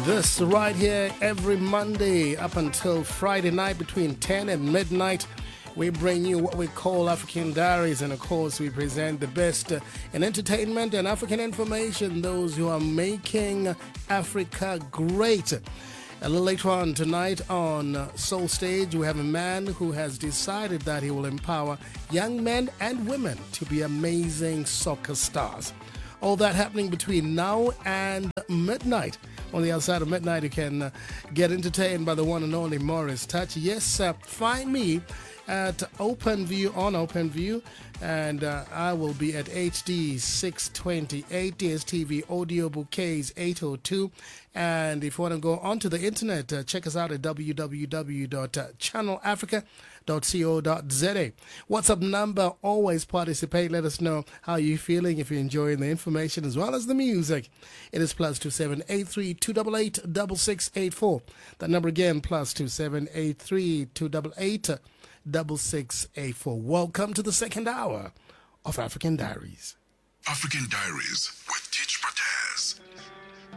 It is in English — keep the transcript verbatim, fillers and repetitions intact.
This right here every Monday up until Friday night between ten and midnight. We bring you what we call African Diaries, and of course we present the best uh, in entertainment and African information, those who are making Africa great. A little later on tonight on uh, Soul Stage, we have a man who has decided that he will empower young men and women to be amazing soccer stars. All that happening between now and midnight. On the other side of midnight, you can uh, get entertained by the one and only Morris Touch. Yes, uh, find me at OpenView on OpenView, and uh, I will be at H D six twenty-eight, D S T V Audio Bouquets eight oh two. And if you want to go onto the internet, uh, check us out at w w w dot channel africa dot co dot z a. WhatsApp number, always participate. Let us know how you're feeling, if you're enjoying the information as well as the music. It is plus two seven eight three two eight eight six six eight four. That number again, plus two seven eight three two eight eight six six eight four. Welcome to the second hour of African Diaries. African Diaries with teacher